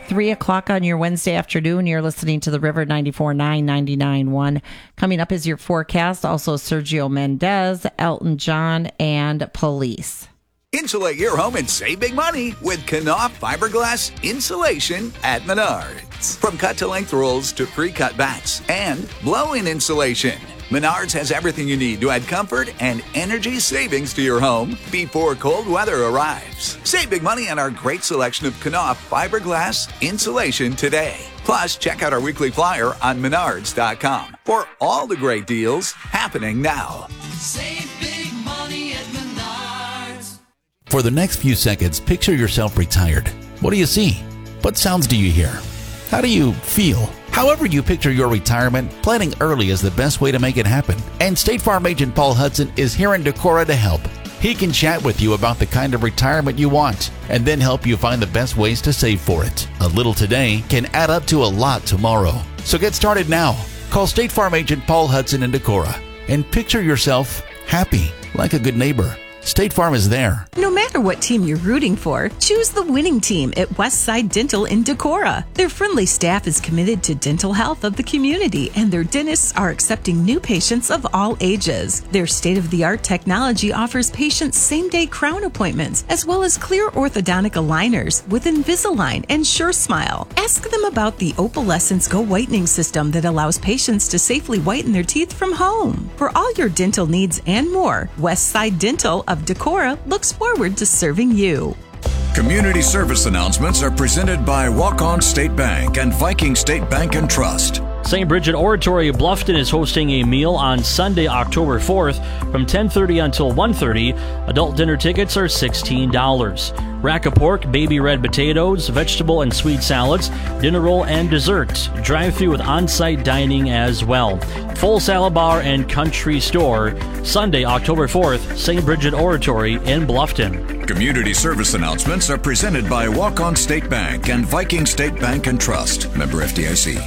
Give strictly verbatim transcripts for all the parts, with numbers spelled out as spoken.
three o'clock on your Wednesday afternoon. You're listening to the River ninety-four point nine, ninety-nine point one. Coming up is your forecast. Also, Sergio Mendes, Elton John, and Police. Insulate your home and save big money with Knauf fiberglass insulation at Menards. From cut-to-length rolls to pre-cut bats and blow-in insulation, Menards has everything you need to add comfort and energy savings to your home before cold weather arrives. Save big money on our great selection of Knauf fiberglass insulation today. Plus, check out our weekly flyer on menards dot com for all the great deals happening now. Save big money at Menards. For the next few seconds, picture yourself retired. What do you see? What sounds do you hear? How do you feel? However you picture your retirement, planning early is the best way to make it happen. And State Farm agent Paul Hudson is here in Decorah to help. He can chat with you about the kind of retirement you want and then help you find the best ways to save for it. A little today can add up to a lot tomorrow. So get started now. Call State Farm agent Paul Hudson in Decorah and picture yourself happy, like a good neighbor. State Farm is there. No matter what team you're rooting for, choose the winning team at Westside Dental in Decorah. Their friendly staff is committed to dental health of the community, and their dentists are accepting new patients of all ages. Their state-of-the-art technology offers patients same-day crown appointments, as well as clear orthodontic aligners with Invisalign and SureSmile. Ask them about the Opalescence Go Whitening System that allows patients to safely whiten their teeth from home. For all your dental needs and more, Westside Dental of Decorah looks forward to serving you. Community service announcements are presented by Walk-On State Bank and Viking State Bank and Trust. Saint Bridget Oratory of Bluffton is hosting a meal on Sunday, October fourth from ten thirty until one thirty. Adult dinner tickets are sixteen dollars. Rack of pork, baby red potatoes, vegetable and sweet salads, dinner roll and dessert. Drive-through with on-site dining as well. Full salad bar and country store. Sunday, October fourth, Saint Bridget Oratory in Bluffton. Community service announcements are presented by Walk-On State Bank and Viking State Bank and Trust. Member F D I C.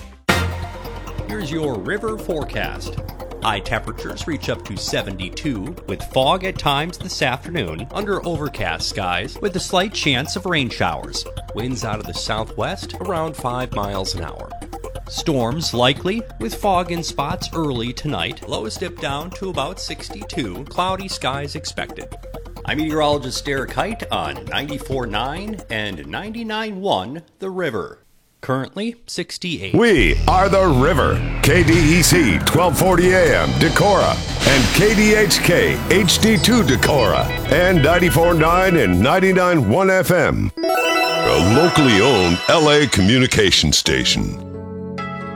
Here's your river forecast. High temperatures reach up to seventy-two, with fog at times this afternoon under overcast skies with a slight chance of rain showers. Winds out of the southwest around five miles an hour. Storms likely with fog in spots early tonight. Lows dip down to about sixty-two. Cloudy skies expected. I'm meteorologist Derek Height on ninety-four point nine and ninety-nine point one The River. Currently sixty-eight. We are the River. K D E C twelve forty A M Decorah and K D H K H D two Decorah and ninety-four point nine and ninety-nine point one F M. A locally owned L A communication station.